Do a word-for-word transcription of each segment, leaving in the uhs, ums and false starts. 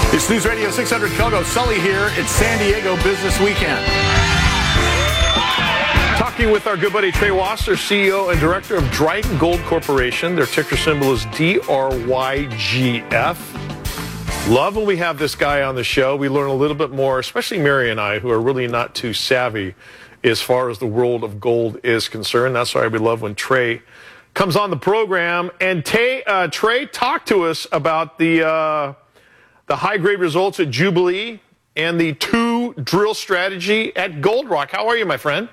It's News Radio six hundred Kogo. Sully here. It's San Diego Business Weekend. Talking with our good buddy Trey Wasser, C E O and Director of Dryden Gold Corporation. Their ticker symbol is D R Y G F. Love when we have this guy on the show. We learn a little bit more, especially Mary and I, who are really not too savvy as far as the world of gold is concerned. That's why we love when Trey comes on the program. And Tay, uh, Trey, talk to us about the... Uh, the high-grade results at Jubilee, and the two-drill strategy at Gold Rock. How are you, my friend?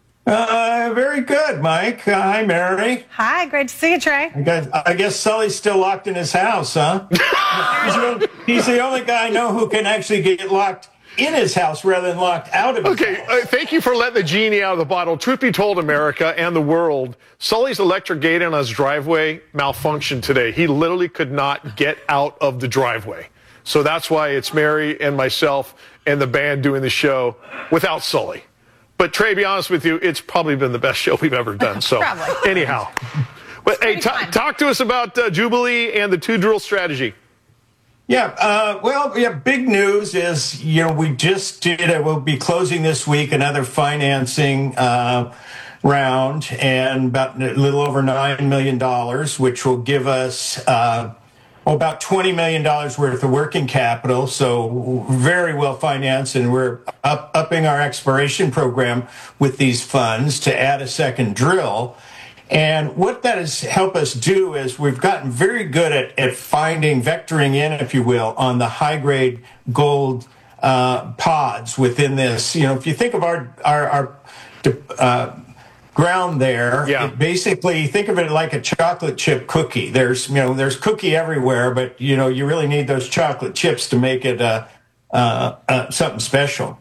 Uh, very good, Mike. Uh, hi, Mary. Hi, great to see you, Trey. I guess, I guess Sully's still locked in his house, huh? he's, the, he's the only guy I know who can actually get locked in his house rather than locked out of his okay, house. Okay, uh, thank you for letting the genie out of the bottle. Truth be told, America and the world, Sully's electric gate on his driveway malfunctioned today. He literally could not get out of the driveway. So that's why it's Mary and myself and the band doing the show without Sully. But Trey, be honest with you, it's probably been the best show we've ever done. So probably. Anyhow, but hey, t- talk to us about uh, Jubilee and the two-drill strategy. Yeah, uh, well, yeah, big news is, you know, we just did it. We'll be closing this week another financing uh, round and about a little over nine million dollars, which will give us uh, oh, about twenty million dollars worth of working capital. So very well financed, and we're up, upping our exploration program with these funds to add a second drill. And what that has helped us do is we've gotten very good at, at finding, vectoring in, if you will, on the high-grade gold uh, pods within this. You know, if you think of our our, our uh, ground there, yeah. it basically think of it like a chocolate chip cookie. There's you know there's cookie everywhere, but you know you really need those chocolate chips to make it uh, uh, uh, something special.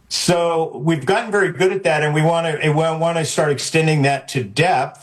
So we've gotten very good at that, and we want to we want to start extending that to depth.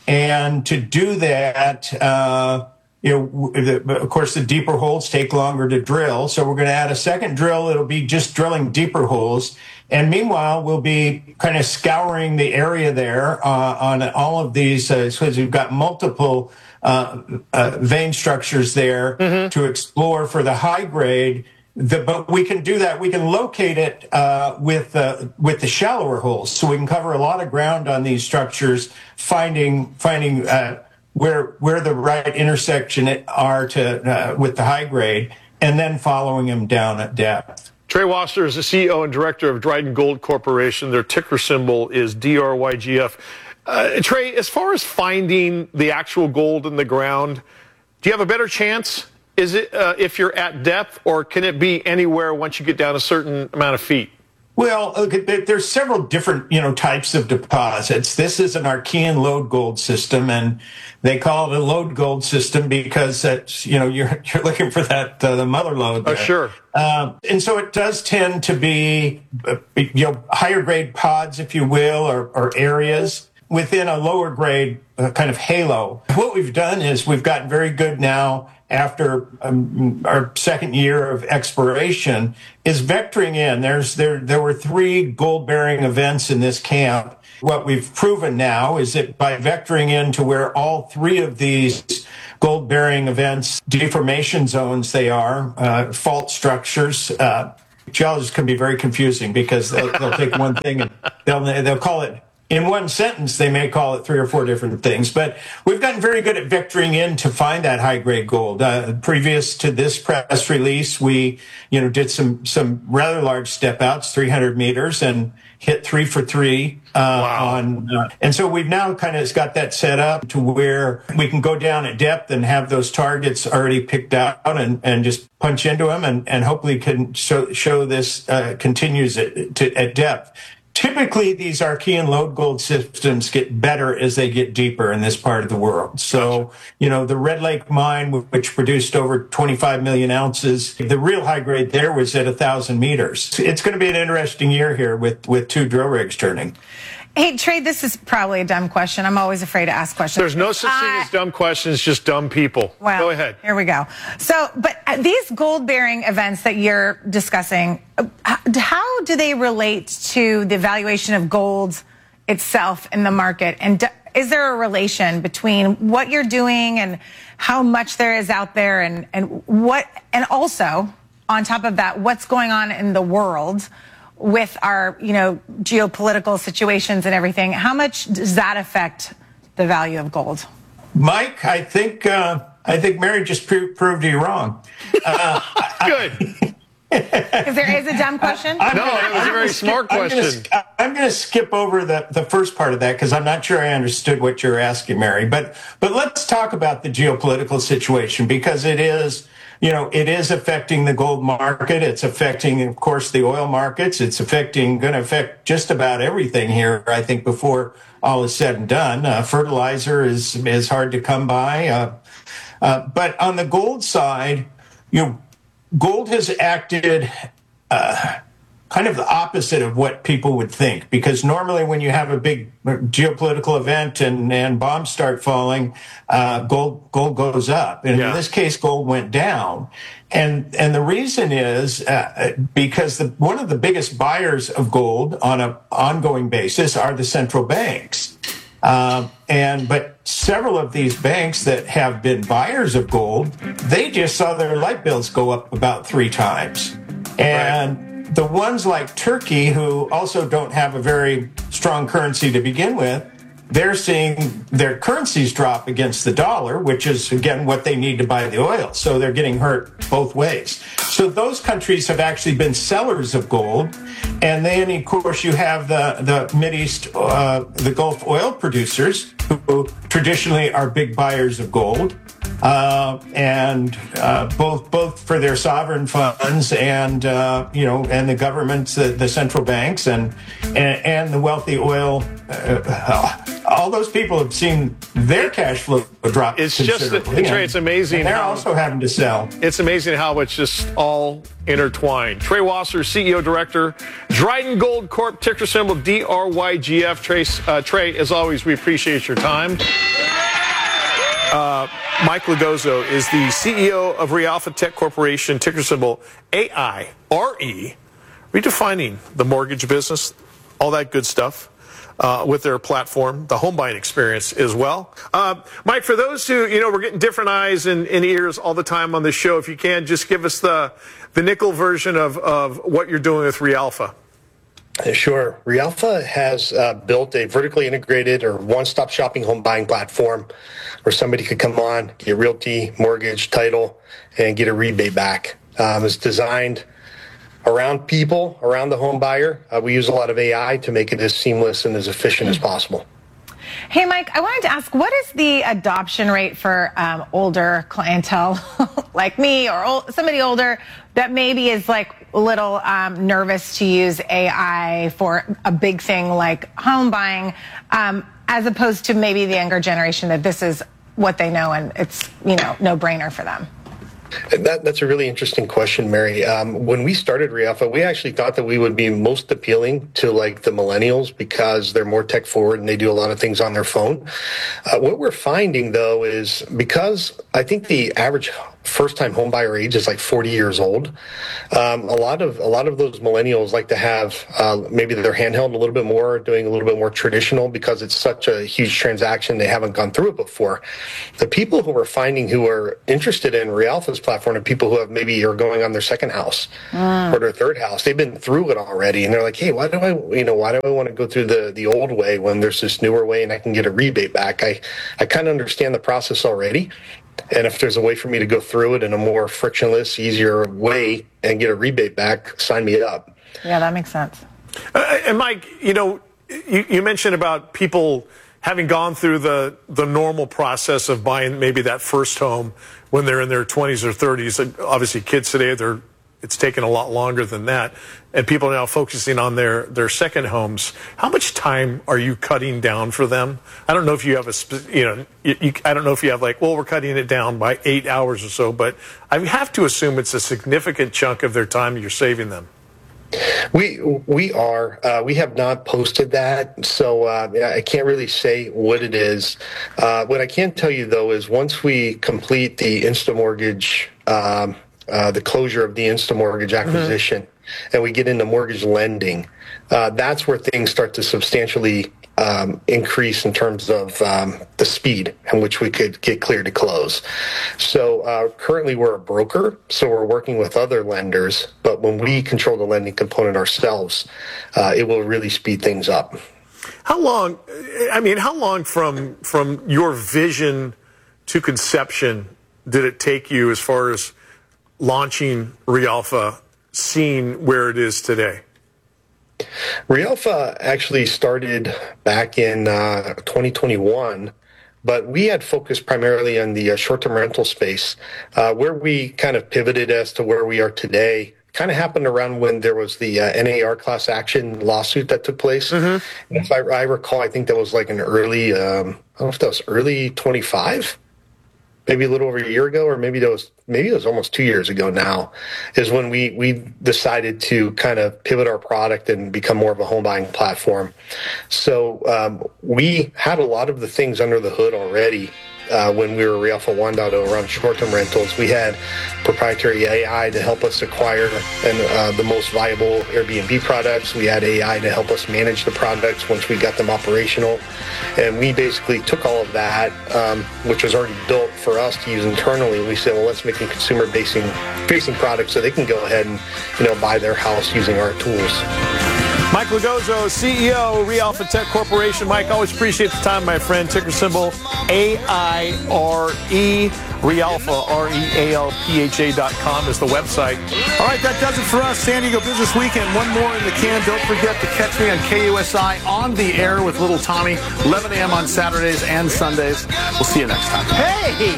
And to do that, uh, you know, the, of course, the deeper holes take longer to drill. So we're going to add a second drill. It'll be just drilling deeper holes. And meanwhile, we'll be kind of scouring the area there uh, on all of these, uh, because we've got multiple uh, uh, vein structures there mm-hmm. to explore for the high grade. The, but we can do that. We can locate it uh, with uh, with the shallower holes, so we can cover a lot of ground on these structures, finding finding uh, where where the right intersection are to uh, with the high grade, and then following them down at depth. Trey Wasser is the C E O and Director of Dryden Gold Corporation. Their ticker symbol is D R Y G F. Uh, Trey, as far as finding the actual gold in the ground, do you have a better chance? Is it uh, if you're at depth, or can it be anywhere once you get down a certain amount of feet? Well, there's several different, you know, types of deposits. This is an Archean lode gold system, and they call it a lode gold system because it's, you know, you're you're looking for that uh, the mother lode. Oh, sure. Uh, and so it does tend to be, uh, you know, higher grade pods, if you will, or, or areas within a lower grade uh, kind of halo. What we've done is we've gotten very good now after um, our second year of exploration is vectoring in. There's there there were three gold-bearing events in this camp. What we've proven now is that by vectoring into where all three of these gold-bearing events, deformation zones they are, uh, fault structures, uh, geologists can be very confusing because they'll, they'll take one thing and they'll they'll call it, in one sentence, they may call it three or four different things, but we've gotten very good at vectoring in to find that high-grade gold. Uh, previous to this press release, we, you know, did some some rather large step-outs, three hundred meters, and hit three for three. Uh, wow. on, uh, and so we've now kind of got that set up to where we can go down at depth and have those targets already picked out and, and just punch into them, and, and hopefully can show, show this uh, continues at, to, at depth. Typically, these Archean lode gold systems get better as they get deeper in this part of the world. So, you know, the Red Lake mine, which produced over twenty-five million ounces, the real high grade there was at one thousand meters. It's going to be an interesting year here with, with two drill rigs turning. Hey, Trey, this is probably a dumb question. I'm always afraid to ask questions. There's no such thing uh, as dumb questions, just dumb people. Well, go ahead. Here we go. So, but these gold-bearing events that you're discussing, how do they relate to the valuation of gold itself in the market? And is there a relation between what you're doing and how much there is out there, and, and what, and also on top of that, what's going on in the world with our, you know, geopolitical situations and everything, how much does that affect the value of gold? Mike, I think uh, I think Mary just pro- proved you wrong. Uh, Good. Is there is a dumb question? I'm No, gonna, it was a I'm very gonna smart skip, question. I'm going to skip over the, the first part of that because I'm not sure I understood what you're asking, Mary. But but let's talk about the geopolitical situation because it is, you know, it is affecting the gold market. It's affecting, of course, the oil markets. It's affecting, going to affect just about everything here, I think, before all is said and done. Uh, fertilizer is, is hard to come by. Uh, uh, but on the gold side, you know, gold has acted uh, kind of the opposite of what people would think, because normally when you have a big geopolitical event and, and bombs start falling, uh, gold gold goes up. And yeah. in this case, gold went down. And and the reason is uh, because the, one of the biggest buyers of gold on an ongoing basis are the central banks. Uh, and but several of these banks that have been buyers of gold, they just saw their light bills go up about three times. And right. the ones like Turkey, who also don't have a very strong currency to begin with, they're seeing their currencies drop against the dollar, which is, again, what they need to buy the oil. So they're getting hurt both ways. So those countries have actually been sellers of gold. And then, of course, you have the, the Mideast, uh, the Gulf oil producers, who traditionally are big buyers of gold. Uh, and uh, both both for their sovereign funds and uh, you know and the governments, the, the central banks, and, and and the wealthy oil. Uh, all those people have seen their cash flow drop. It's just, Trey, it's amazing. And they're how, also having to sell. It's amazing how it's just all intertwined. Trey Wasser, C E O Director, Dryden Gold Corp, ticker symbol D R Y G F. Trey, uh, Trey, as always, we appreciate your time. Uh, Mike Logozzo is the C E O of Reallpha Tech Corporation, ticker symbol A I R E, redefining the mortgage business, all that good stuff uh, with their platform, the home buying experience as well. Uh, Mike, for those who, you know, we're getting different eyes and, and ears all the time on this show, if you can, just give us the, the nickel version of, of what you're doing with Reallpha. Sure. Reallpha has uh, built a vertically integrated or one-stop shopping home buying platform where somebody could come on, get realty, mortgage, title, and get a rebate back. Um, it's designed around people, around the home buyer. Uh, we use a lot of A I to make it as seamless and as efficient as possible. Hey, Mike, I wanted to ask, what is the adoption rate for um, older clientele like me or old, somebody older that maybe is like a little um, nervous to use A I for a big thing like home buying, um, as opposed to maybe the younger generation that this is what they know and it's, you know, no brainer for them? That, that's a really interesting question, Mary. Um, when we started Reallpha, we actually thought that we would be most appealing to like the millennials because they're more tech forward and they do a lot of things on their phone. Uh, what we're finding, though, is because I think the average first-time home buyer age is like forty years old. Um, a lot of a lot of those millennials like to have uh, maybe their handheld a little bit more, doing a little bit more traditional because it's such a huge transaction. They haven't gone through it before. The people who we're finding who are interested in Reallpha's platform are people who have maybe are going on their second house mm. or their third house. They've been through it already, and they're like, "Hey, why do I, you know, why do I want to go through the the old way when there's this newer way and I can get a rebate back? I I kind of understand the process already." And if there's a way for me to go through it in a more frictionless, easier way and get a rebate back, sign me up. Yeah, that makes sense. Uh, and Mike, you know, you, you mentioned about people having gone through the, the normal process of buying maybe that first home when they're in their twenties or thirties. Obviously, kids today, they're it's taken a lot longer than that. And people are now focusing on their, their second homes. How much time are you cutting down for them? I don't know if you have a, you know, you, you, I don't know if you have like, well, we're cutting it down by eight hours or so, but I have to assume it's a significant chunk of their time you're saving them. We we are. Uh, we have not posted that, so uh, I can't really say what it is. Uh, what I can tell you, though, is once we complete the InstaMortgage, um, uh, the closure of the InstaMortgage acquisition, mm-hmm. and we get into mortgage lending, uh, that's where things start to substantially um, increase in terms of um, the speed in which we could get cleared to close. So uh, currently we're a broker, so we're working with other lenders, but when we control the lending component ourselves, uh, it will really speed things up. How long, I mean, how long from from your vision to conception did it take you as far as launching Realfa, seeing where it is today? Realfa actually started back in uh, twenty twenty-one, but we had focused primarily on the uh, short-term rental space. Uh, where we kind of pivoted as to where we are today kind of happened around when there was the uh, N A R class action lawsuit that took place. Mm-hmm. And if I, I recall, I think that was like an early, um, I don't know if that was early twenty-five. Maybe a little over a year ago, or maybe that was maybe it was almost two years ago now, is when we we decided to kind of pivot our product and become more of a home buying platform. So um, we had a lot of the things under the hood already. Uh, when we were Realfa one point oh around short-term rentals, we had proprietary A I to help us acquire and uh, the most viable Airbnb products. We had A I to help us manage the products once we got them operational. And we basically took all of that, um, which was already built for us to use internally. We said, well, let's make a consumer-facing facing product so they can go ahead and, you know, buy their house using our tools. Mike Logozzo, C E O, Realfa Tech Corporation. Mike, always appreciate the time, my friend. Ticker symbol A I R E. Realfa, R E A L P H A dot com is the website. All right, that does it for us. San Diego Business Weekend. One more in the can. Don't forget to catch me on K U S I on the air with Little Tommy, eleven a.m. on Saturdays and Sundays. We'll see you next time. Hey!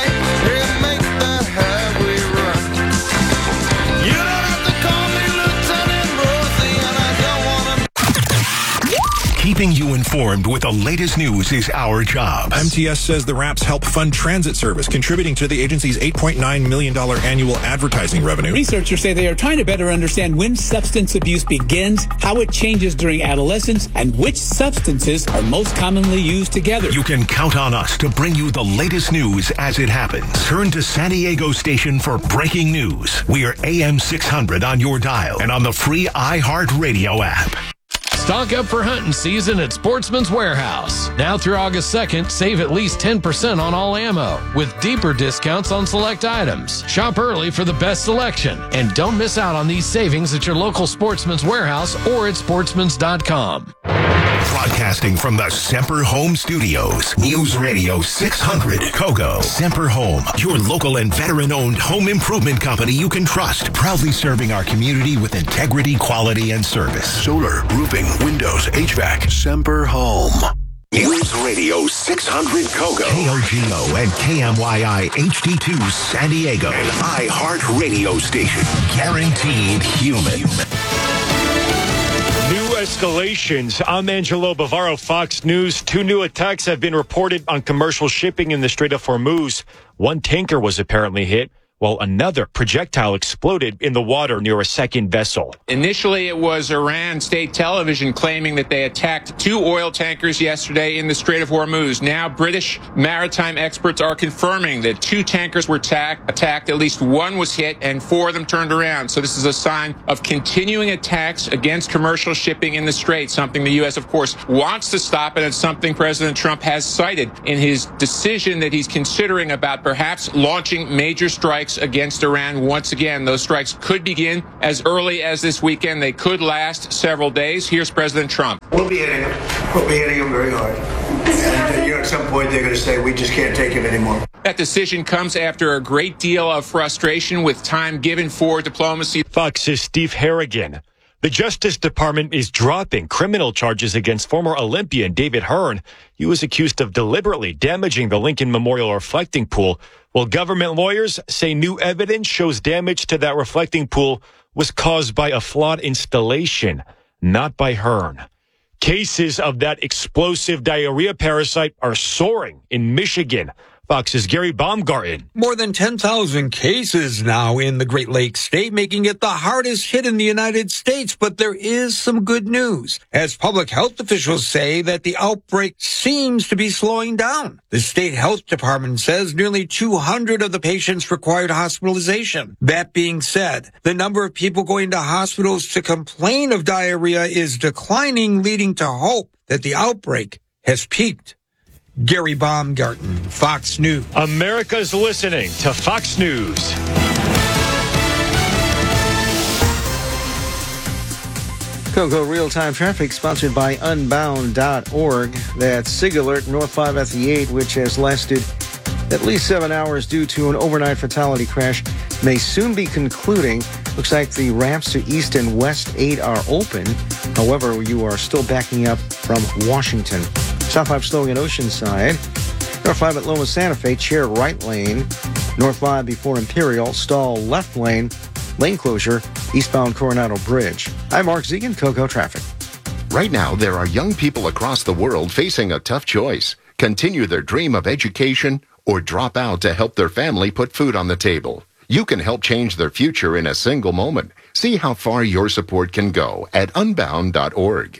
Keeping you informed with the latest news is our job. M T S says the wraps help fund transit service, contributing to the agency's eight point nine million dollars annual advertising revenue. Researchers say they are trying to better understand when substance abuse begins, how it changes during adolescence, and which substances are most commonly used together. You can count on us to bring you the latest news as it happens. Turn to San Diego Station for breaking news. We are A M six hundred on your dial and on the free iHeartRadio app. Stock up for hunting season at Sportsman's Warehouse. Now through August second, save at least ten percent on all ammo with deeper discounts on select items. Shop early for the best selection. And don't miss out on these savings at your local Sportsman's Warehouse or at sportsmans dot com. Broadcasting from the Semper Home Studios, News Radio six hundred Kogo. Semper Home, your local and veteran-owned home improvement company you can trust. Proudly serving our community with integrity, quality, and service. Solar, roofing, windows, H V A C. Semper Home. News Radio six hundred Kogo. K O G O and K M Y I H D two San Diego. An iHeart radio station. Guaranteed human. New escalations. I'm Angelo Bavaro, Fox News. Two new attacks have been reported on commercial shipping in the Strait of Hormuz. One tanker was apparently hit, while another projectile exploded in the water near a second vessel. Initially, it was Iran state television claiming that they attacked two oil tankers yesterday in the Strait of Hormuz. Now, British maritime experts are confirming that two tankers were ta- attacked, at least one was hit, and four of them turned around. So this is a sign of continuing attacks against commercial shipping in the Strait, something the U S, of course, wants to stop, and it's something President Trump has cited in his decision that he's considering about perhaps launching major strikes against Iran once again. Those strikes could begin as early as this weekend. They could last several days. Here's President Trump. We'll be hitting them. We'll be hitting them very hard. And you know, at some point they're going to say, we just can't take it anymore. That decision comes after a great deal of frustration with time given for diplomacy. Fox's Steve Harrigan. The Justice Department is dropping criminal charges against former Olympian David Hearn. He was accused of deliberately damaging the Lincoln Memorial reflecting pool, while government lawyers say new evidence shows damage to that reflecting pool was caused by a flawed installation, not by Hearn. Cases of that explosive diarrhea parasite are soaring in Michigan. Fox's Gary Baumgarten. More than ten thousand cases now in the Great Lakes state, making it the hardest hit in the United States. But there is some good news, as public health officials say that the outbreak seems to be slowing down. The state health department says nearly two hundred of the patients required hospitalization. That being said, the number of people going to hospitals to complain of diarrhea is declining, leading to hope that the outbreak has peaked. Gary Baumgarten, Fox News. America's listening to Fox News. Coco Real-Time Traffic, sponsored by Unbound dot org. That SIG alert North five at the eight, which has lasted at least seven hours due to an overnight fatality crash, may soon be concluding. Looks like the ramps to East and West eight are open. However, you are still backing up from Washington. South five slowing at Oceanside. North five at Loma Santa Fe, chair right lane. North five before Imperial, stall left lane. Lane closure, eastbound Coronado Bridge. I'm Mark Zegan, Coco Traffic. Right now, there are young people across the world facing a tough choice. Continue their dream of education or drop out to help their family put food on the table. You can help change their future in a single moment. See how far your support can go at Unbound dot org.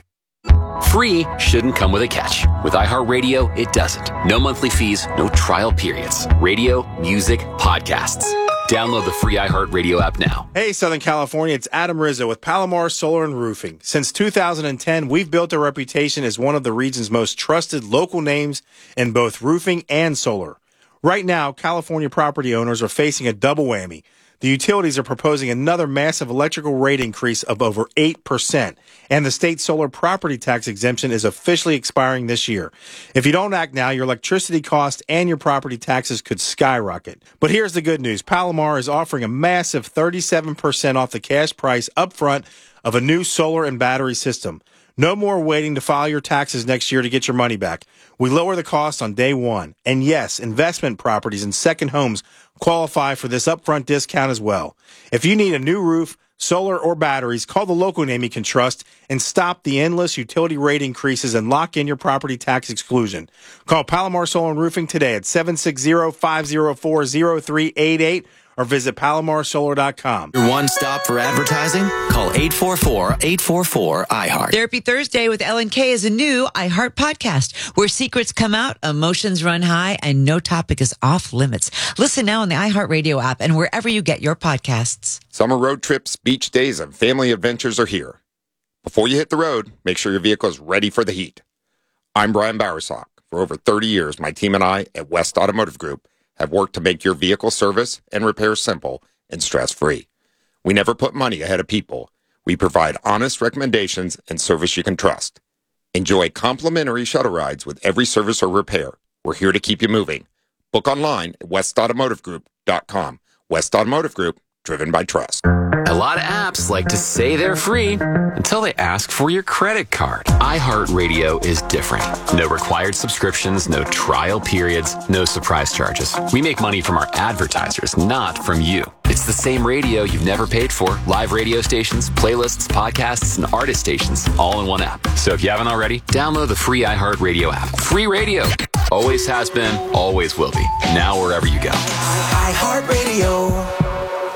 Free shouldn't come with a catch. With iHeartRadio, it doesn't. No monthly fees, no trial periods. Radio, music, podcasts. Download the free iHeartRadio app now. Hey, Southern California, it's Adam Rizzo with Palomar Solar and Roofing. Since two thousand ten, we've built a reputation as one of the region's most trusted local names in both roofing and solar. Right now, California property owners are facing a double whammy. The utilities are proposing another massive electrical rate increase of over eight percent, and the state solar property tax exemption is officially expiring this year. If you don't act now, your electricity costs and your property taxes could skyrocket. But here's the good news. Palomar is offering a massive thirty-seven percent off the cash price upfront of a new solar and battery system. No more waiting to file your taxes next year to get your money back. We lower the cost on day one. And yes, investment properties and second homes qualify for this upfront discount as well. If you need a new roof, solar, or batteries, call the local name you can trust and stop the endless utility rate increases and lock in your property tax exclusion. Call Palomar Solar and Roofing today at seven six zero, five zero four, zero three eight eight or visit palomar solar dot com. Your one stop for advertising? Call eight four four, eight four four, I heart. Therapy Thursday with Ellen K is a new iHeart podcast where secrets come out, emotions run high, and no topic is off limits. Listen now on the iHeartRadio app and wherever you get your podcasts. Summer road trips, beach days, and family adventures are here. Before you hit the road, make sure your vehicle is ready for the heat. I'm Brian Bowersock. For over thirty years, my team and I at West Automotive Group have worked to make your vehicle service and repair simple and stress-free. We never put money ahead of people. We provide honest recommendations and service you can trust. Enjoy complimentary shuttle rides with every service or repair. We're here to keep you moving. Book online at west automotive group dot com. West Automotive Group, driven by trust. A lot of apps like to say they're free until they ask for your credit card. iHeartRadio is different. No required subscriptions, no trial periods, no surprise charges. We make money from our advertisers, not from you. It's the same radio you've never paid for. Live radio stations, playlists, podcasts, and artist stations, all in one app. So if you haven't already, download the free iHeartRadio app. Free radio. Always has been, always will be. Now wherever you go. iHeartRadio.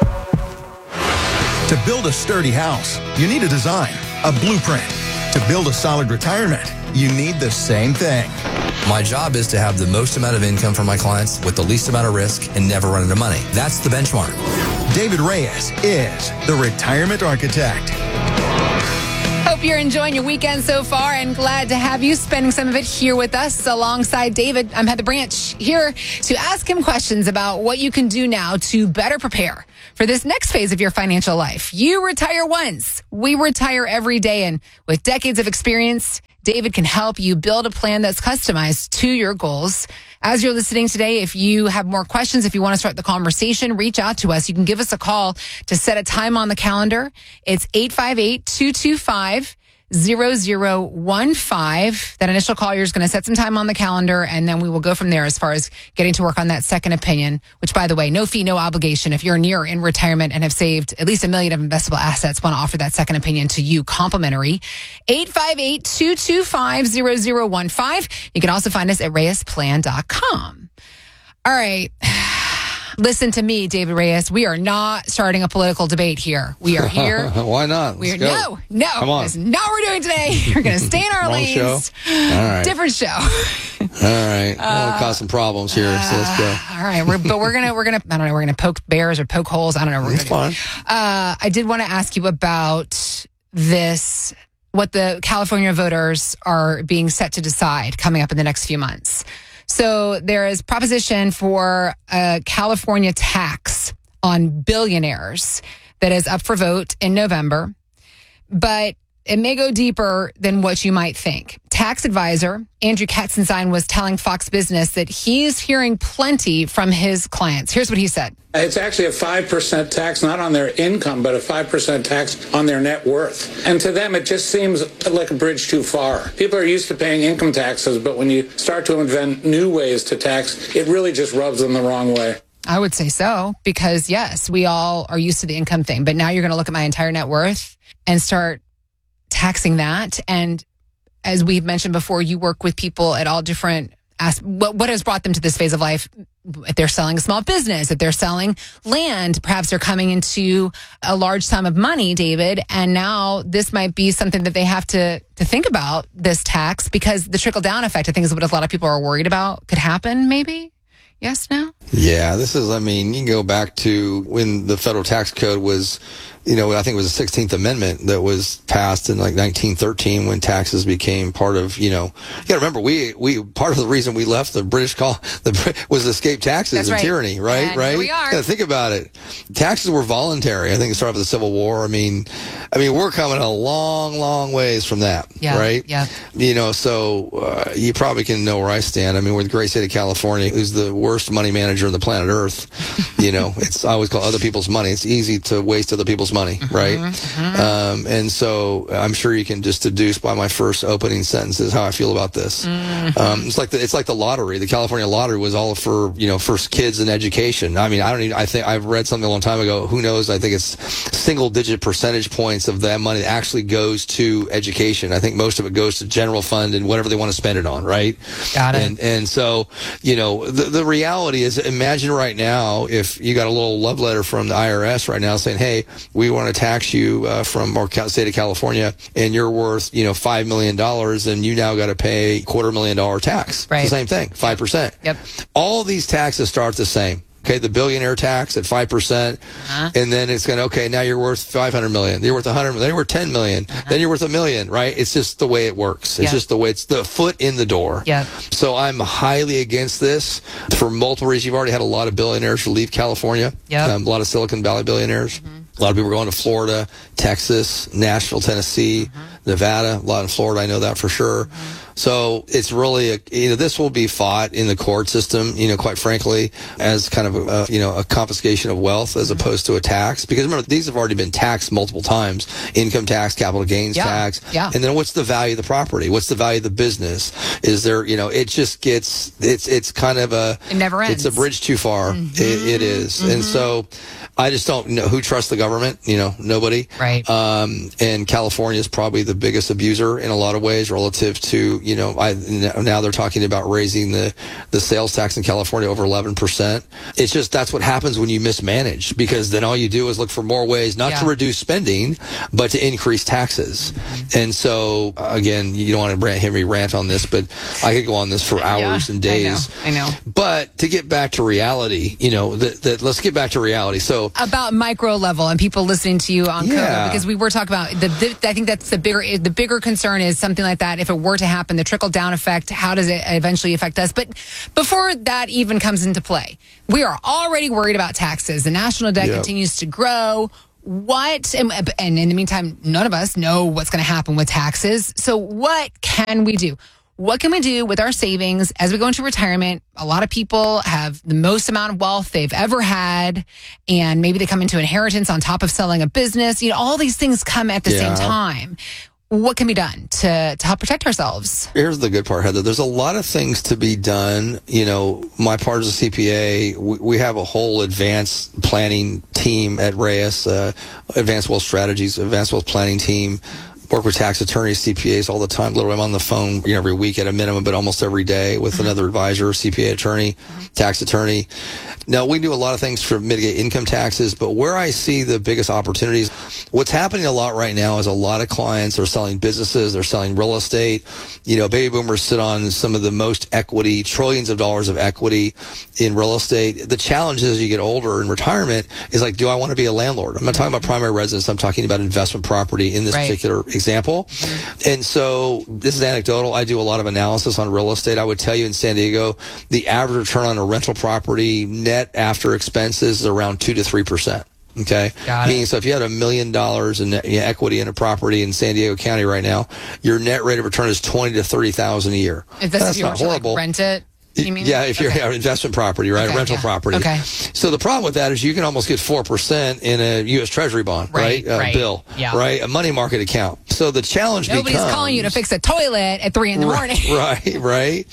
To build a sturdy house, you need a design, a blueprint. To build a solid retirement, you need the same thing. My job is to have the most amount of income for my clients with the least amount of risk and never run into money. That's the benchmark. David Reyes is the retirement architect. Hope you're enjoying your weekend so far and glad to have you spending some of it here with us alongside David. I'm Heather Branch, here to ask him questions about what you can do now to better prepare for this next phase of your financial life. You retire once. We retire every day. And with decades of experience, David can help you build a plan that's customized to your goals. As you're listening today, if you have more questions, if you want to start the conversation, reach out to us. You can give us a call to set a time on the calendar. It's eight five eight, two two five, zero zero one five. That initial call, you're just going to set some time on the calendar, and then we will go from there as far as getting to work on that second opinion, which, by the way, no fee, no obligation. If you're near in retirement and have saved at least a million of investable assets, want to offer that second opinion to you complimentary. eight five eight, two two five, zero zero one five. You can also find us at reyes plan dot com. All right. Listen to me, David Reyes. We are not starting a political debate here. We are here. Why not? We are, Let's no, no. Come on. That's not what we're doing today. We're going to stay in our Wrong lanes. show? All right. Different show. All right. Uh, I want to cause some problems here, so let's go. All right. We're, but we're going to, we're going to, I don't know, we're going to poke bears or poke holes. I don't know. We're That's gonna fine. Uh, I did want to ask you about this, what the California voters are being set to decide coming up in the next few months. So there is proposition for a California tax on billionaires that is up for vote in November, but it may go deeper than what you might think. Tax advisor Andrew Katzenstein was telling Fox Business that he's hearing plenty from his clients. Here's what he said. It's actually a five percent tax, not on their income, but a five percent tax on their net worth. And to them, it just seems like a bridge too far. People are used to paying income taxes, but when you start to invent new ways to tax, it really just rubs them the wrong way. I would say so, because yes, we all are used to the income thing, but now you're going to look at my entire net worth and start taxing that. And as we've mentioned before, you work with people at all different aspects. What, what has brought them to this phase of life? If they're selling a small business, if they're selling land, perhaps they're coming into a large sum of money, David, and now this might be something that they have to, to think about, this tax, because the trickle-down effect, I think, is what a lot of people are worried about could happen, maybe? Yes, no? Yeah, this is, I mean, you can go back to when the federal tax code was, you know, I think it was the sixteenth Amendment that was passed in like nineteen thirteen when taxes became part of, you know, you gotta remember, we, we, part of the reason we left the British call, the, was to escape taxes That's and right. tyranny, right? And right? here we are. Yeah, think about it. Taxes were voluntary. I think it started with the Civil War. I mean, I mean, we're coming a long, long ways from that, Yeah, right? yeah. You know, so uh, you probably can know where I stand. I mean, we're the great state of California, who's the worst money manager on the planet Earth. You know, it's I always call other people's money. It's easy to waste other people's money, right? Mm-hmm. Um, and so I'm sure you can just deduce by my first opening sentences how I feel about this. Mm-hmm. Um, it's like the, it's like the lottery. The California lottery was all for, you know, for kids and education. I mean, I don't even, I think I've read something a long time ago. Who knows? I think it's single digit percentage points of that money that actually goes to education. I think most of it goes to general fund and whatever they want to spend it on, right? Got it. And, and so, you know, the, the reality is, imagine right now if you got a little love letter from the I R S right now saying, hey, we want to tax you uh, from our state of California and you're worth, you know, five million dollars and you now got to pay quarter million dollar tax. Right. It's the same thing, five percent. Yep. All these taxes start the same. Okay, the billionaire tax at five percent, Uh-huh. and then it's going to, okay, now you're worth five hundred million. You're worth one hundred million. Then you're worth ten million. Uh-huh. Then you're worth a million, right? It's just the way it works. It's Yeah. just the way it's the foot in the door. Yeah. So I'm highly against this for multiple reasons. You've already had a lot of billionaires leave California. Yep. Um, a lot of Silicon Valley billionaires. Mm-hmm. A lot of people are going to Florida, Texas, Nashville, Tennessee, Mm-hmm. Nevada. A lot in Florida. I know that for sure. Mm-hmm. So it's really, a, you know, this will be fought in the court system, you know, quite frankly, as kind of a, a you know, a confiscation of wealth as opposed to a tax. Because remember, these have already been taxed multiple times. Income tax, capital gains Yeah. tax. Yeah. And then what's the value of the property? What's the value of the business? Is there, you know, it just gets, it's, it's kind of a, It never ends. it's a bridge too far. Mm-hmm. It, it is. And so I just don't know who trusts the government, you know, nobody. Right. Um, and California is probably the biggest abuser in a lot of ways relative to, you know, I, now they're talking about raising the, the sales tax in California over eleven percent. It's just, that's what happens when you mismanage, because then all you do is look for more ways not Yeah. to reduce spending, but to increase taxes. Mm-hmm. And so, uh, again, you don't want to hear me rant on this, but I could go on this for hours Yeah, and days. I know. I know. But to get back to reality, you know, that, that let's get back to reality. So, About micro level and people listening to you on Yeah. COVID, because we were talking about the, the. I think that's the bigger. The bigger concern is something like that. If it were to happen, the trickle down effect. How does it eventually affect us? But before that even comes into play, we are already worried about taxes. The national debt Yep. continues to grow. What and, and in the meantime, none of us know what's going to happen with taxes. So what can we do? What can we do with our savings as we go into retirement? A lot of people have the most amount of wealth they've ever had, and maybe they come into inheritance on top of selling a business. You know, all these things come at the Yeah. same time. What can be done to, to help protect ourselves? here's the good part, Heather. There's a lot of things to be done. You know, my part as a C P A, we, we have a whole advanced planning team at Reyes, uh, Advanced Wealth Strategies, Advanced Wealth Planning team work with tax attorneys, C P As all the time. Literally, I'm on the phone you know, every week at a minimum, but almost every day with mm-hmm. another advisor, C P A attorney, mm-hmm. tax attorney. Now, we do a lot of things to mitigate income taxes, but where I see the biggest opportunities, what's happening a lot right now is a lot of clients are selling businesses, they're selling real estate. You know, baby boomers sit on some of the most equity, trillions of dollars of equity in real estate. The challenge is as you get older in retirement is like, do I want to be a landlord? I'm not talking about primary residence. I'm talking about investment property in this right. particular example. And so this is anecdotal. I do a lot of analysis on real estate. I would tell you in San Diego, the average return on a rental property net after expenses is around two to three percent. Okay. Got it. Meaning, so if you had a million dollars in equity in a property in San Diego County right now, your net rate of return is twenty to thirty thousand a year. If this That's if you not were horrible. To, like, rent it. You mean? Yeah, if you're okay. yeah, investment property, right? Okay, Rental yeah. property. Okay. So the problem with that is you can almost get four percent in a U S Treasury bond, right? Right, Uh, right. bill, Yeah. right? A money market account. So the challenge Nobody's becomes... calling you to fix a toilet at three in the morning. Right, right.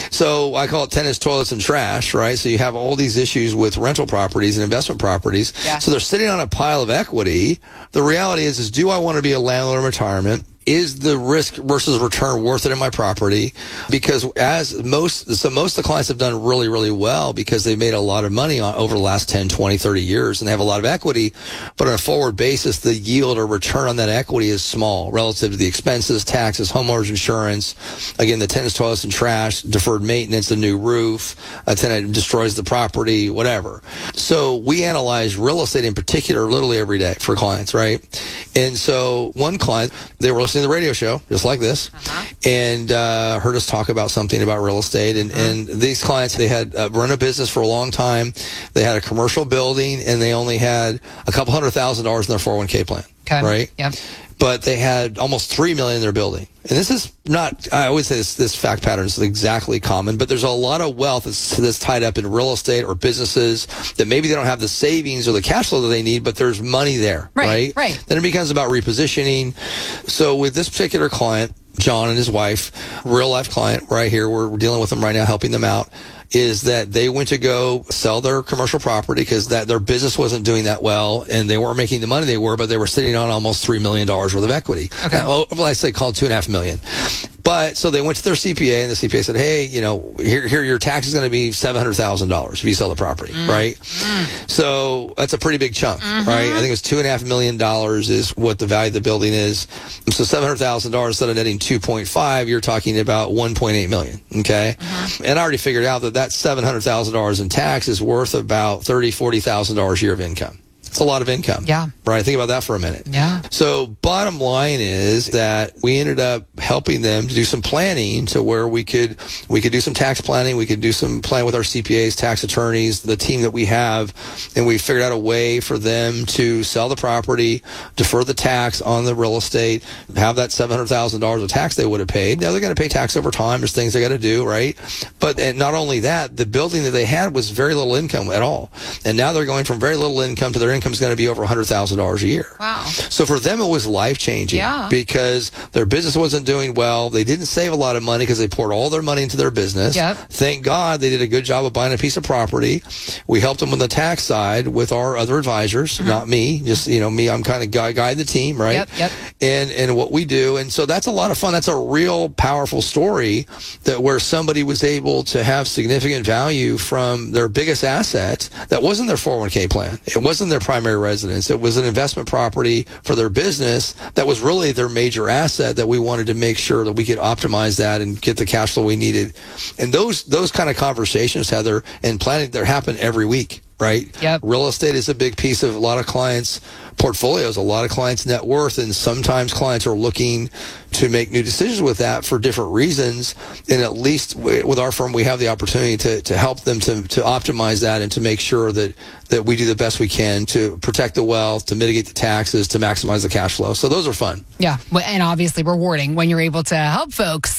So I call it tennis, toilets, and trash, right? So you have all these issues with rental properties and investment properties. Yeah. So they're sitting on a pile of equity. The reality is, is do I want to be a landlord in retirement? Is the risk versus return worth it in my property? Because as most, so most of the clients have done really, really well because they've made a lot of money on over the last ten, twenty, thirty years and they have a lot of equity. But on a forward basis, the yield or return on that equity is small relative to the expenses, taxes, homeowners insurance. Again, the tenants, toilets, and trash, deferred maintenance, a new roof, a tenant destroys the property, whatever. So we analyze real estate in particular literally every day for clients, right? And so one client, they were listening to the radio show, just like this, uh-huh. and uh, heard us talk about something about real estate. And, uh-huh. and these clients, they had uh, run a business for a long time. They had a commercial building, and they only had a couple hundred thousand dollars in their four oh one k plan, okay. right? Yep. But they had almost three million dollars in their building. And this is not, I always say this, this fact pattern is exactly common, but there's a lot of wealth that's, that's tied up in real estate or businesses that maybe they don't have the savings or the cash flow that they need, but there's money there, right? Right. right. Then it becomes about repositioning. So with this particular client, John and his wife, real life client right here, we're, we're dealing with them right now, helping them out, is that they went to go sell their commercial property because that their business wasn't doing that well and they weren't making the money they were, but they were sitting on almost three million dollars worth of equity. Okay. Now, well, I say called two and a half million. But so they went to their C P A and the C P A said, hey, you know, here, here your tax is going to be seven hundred thousand dollars if you sell the property, mm. right? Mm. So that's a pretty big chunk, mm-hmm. right? I think it was two and a half million dollars is what the value of the building is. So seven hundred thousand dollars instead of netting two point five, you're talking about one point eight million. Okay. Mm-hmm. And I already figured out that that seven hundred thousand dollars in tax is worth about thirty thousand dollars, forty thousand dollars a year of income. It's a lot of income. Yeah. Right. Think about that for a minute. Yeah. So bottom line is that we ended up helping them to do some planning to where we could, we could do some tax planning. We could do some planning with our C P As, tax attorneys, the team that we have. And we figured out a way for them to sell the property, defer the tax on the real estate, have that seven hundred thousand dollars of tax they would have paid. Now they're going to pay tax over time. There's things they got to do, right? But and not only that, the building that they had was very little income at all. And now they're going from very little income to their income is going to be over one hundred thousand dollars a year. Wow. So for them, it was life-changing yeah. because their business wasn't doing well. They didn't save a lot of money because they poured all their money into their business. Yep. Thank God they did a good job of buying a piece of property. We helped them on the tax side with our other advisors, mm-hmm. not me. Just, you know, me, I'm kind of guy, guide the team, right? Yep, yep. And, and what we do. And so that's a lot of fun. That's a real powerful story that where somebody was able to have significant value from their biggest asset that wasn't their four oh one k plan. It wasn't their primary residence. It was an investment property for their business that was really their major asset that we wanted to make sure that we could optimize that and get the cash flow we needed. And those those kind of conversations, Heather, and planning, they happen every week, right? Yep. Real estate is a big piece of a lot of clients' portfolios, a lot of clients' net worth, and sometimes clients are looking to make new decisions with that for different reasons. And at least with our firm, we have the opportunity to, to help them to, to optimize that and to make sure that, that we do the best we can to protect the wealth, to mitigate the taxes, to maximize the cash flow. So those are fun. Yeah. And obviously rewarding when you're able to help folks.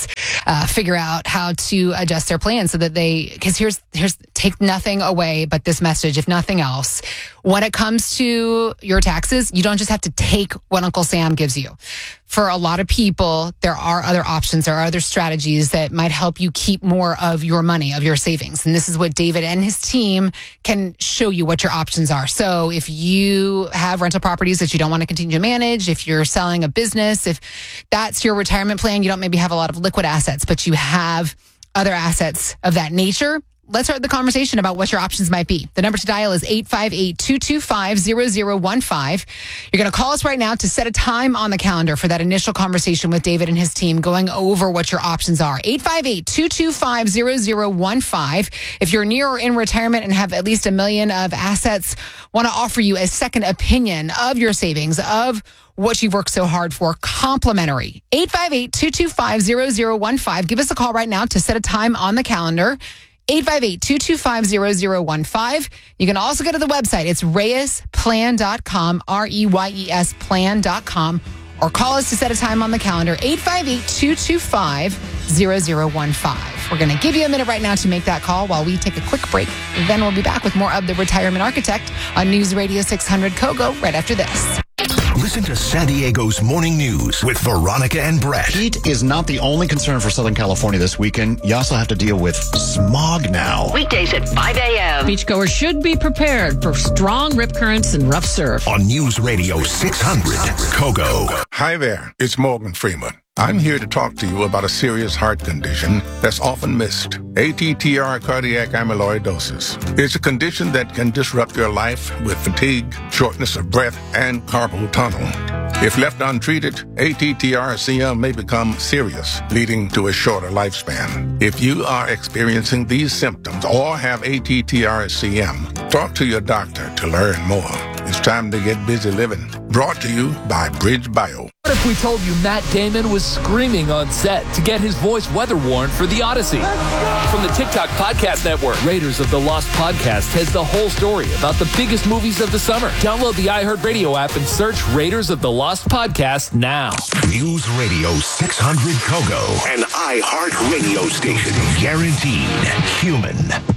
uh, figure out how to adjust their plan so that they, because here's, here's, take nothing away but this message, if nothing else. When it comes to your taxes, you don't just have to take what Uncle Sam gives you. For a lot of people, there are other options, there are other strategies that might help you keep more of your money, of your savings. And this is what David and his team can show you what your options are. So if you have rental properties that you don't want to continue to manage, if you're selling a business, if that's your retirement plan, you don't maybe have a lot of liquid assets, but you have other assets of that nature, let's start the conversation about what your options might be. The number to dial is eight five eight, two two five, zero zero one five. You're going to call us right now to set a time on the calendar for that initial conversation with David and his team, going over what your options are. eight five eight, two two five, zero zero one five. If you're near or in retirement and have at least a million of assets, want to offer you a second opinion of your savings, of what you've worked so hard for, complimentary. eight five eight, two two five, zero zero one five. Give us a call right now to set a time on the calendar. eight five eight, two two five, zero zero one five. You can also go to the website. It's reyes plan dot com, R E Y E S plan dot com, or call us to set a time on the calendar, eight five eight, two two five, zero zero one five. We're going to give you a minute right now to make that call while we take a quick break. Then we'll be back with more of The Retirement Architect on News Radio six hundred Kogo right after this. Listen to San Diego's Morning News with Veronica and Brett. Heat is not the only concern for Southern California this weekend. You also have to deal with smog now. Weekdays at five a.m. Beachgoers should be prepared for strong rip currents and rough surf. On News Radio six hundred Kogo. Hi there, it's Morgan Freeman. I'm here to talk to you about a serious heart condition that's often missed. A T T R cardiac amyloidosis. It's a condition that can disrupt your life with fatigue, shortness of breath, and carpal tunnel. If left untreated, A T T R C M may become serious, leading to a shorter lifespan. If you are experiencing these symptoms or have A T T R C M, talk to your doctor to learn more. It's time to get busy living. Brought to you by Bridge Bio. What if we told you Matt Damon was screaming on set to get his voice weather worn for The Odyssey? From the TikTok Podcast Network, Raiders of the Lost Podcast has the whole story about the biggest movies of the summer. Download the iHeartRadio app and search Raiders of the Lost Podcast now. News Radio six hundred Kogo, an iHeartRadio station. Guaranteed human.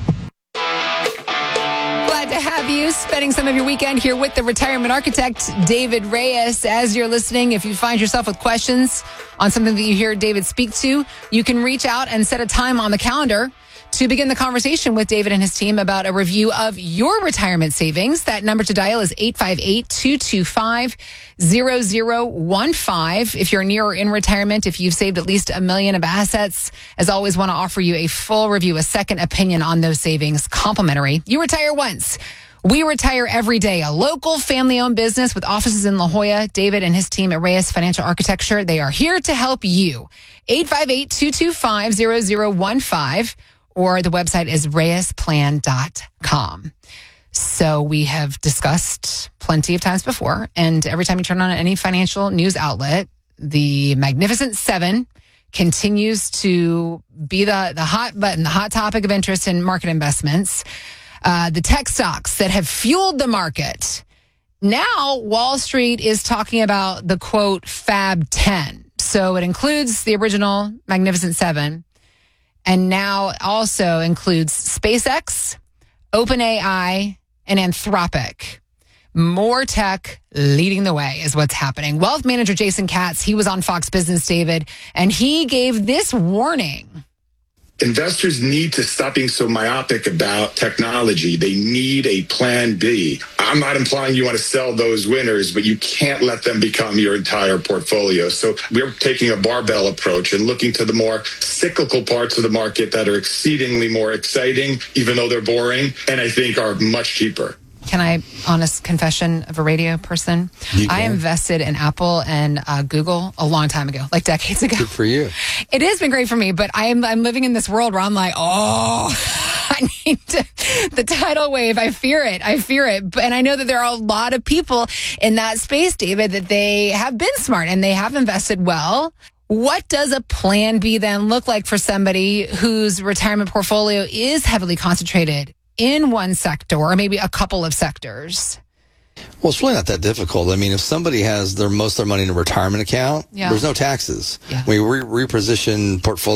Glad to have you spending some of your weekend here with the Retirement Architect, David Reyes. As you're listening, if you find yourself with questions on something that you hear David speak to, you can reach out and set a time on the calendar to begin the conversation with David and his team about a review of your retirement savings. That number to dial is eight five eight, two two five, zero zero one five. If you're near or in retirement, if you've saved at least a million of assets, as always, want to offer you a full review, a second opinion on those savings, complimentary. You retire once. We retire every day. A local family-owned business with offices in La Jolla. David and his team at Reyes Financial Architecture, they are here to help you. eight five eight, two two five, zero zero one five. Or the website is reyes plan dot com. So we have discussed plenty of times before, and every time you turn on any financial news outlet, the Magnificent Seven continues to be the, the hot button, the hot topic of interest in market investments. Uh, the tech stocks that have fueled the market. Now, Wall Street is talking about the, quote, Fab ten. So it includes the original Magnificent Seven, and now also includes SpaceX, OpenAI, and Anthropic. More tech leading the way is what's happening. Wealth manager Jason Katz, he was on Fox Business, David, and he gave this warning. Investors need to stop being so myopic about technology. They need a plan B. I'm not implying you want to sell those winners, but you can't let them become your entire portfolio. So we're taking a barbell approach and looking to the more cyclical parts of the market that are exceedingly more exciting, even though they're boring, and I think are much cheaper. Can I, honest confession of a radio person? I invested in Apple and uh, Google a long time ago, like decades ago. Good for you. It has been great for me, but I'm I'm living in this world where I'm like, oh, I need to, the tidal wave. I fear it. I fear it. And I know that there are a lot of people in that space, David, that they have been smart and they have invested well. What does a plan B then look like for somebody whose retirement portfolio is heavily concentrated in one sector or maybe a couple of sectors? Well, it's really not that difficult. I mean, if somebody has their most of their money in a retirement account, yeah. there's no taxes. Yeah. We re- reposition portfolio